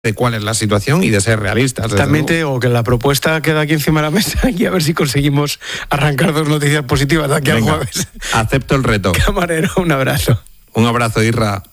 de cuál es la situación y de ser realistas. También te digo que la propuesta queda aquí encima de la mesa y a ver si conseguimos arrancar 2 noticias positivas de aquí al jueves. Acepto el reto. Camarero, un abrazo. Un abrazo, Irra.